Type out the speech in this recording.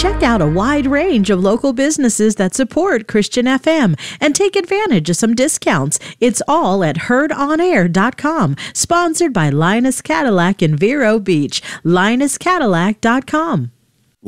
Check out a wide range of local businesses that support Christian FM and take advantage of some discounts. It's all at heardonair.com. Sponsored by Linus Cadillac in Vero Beach. LinusCadillac.com.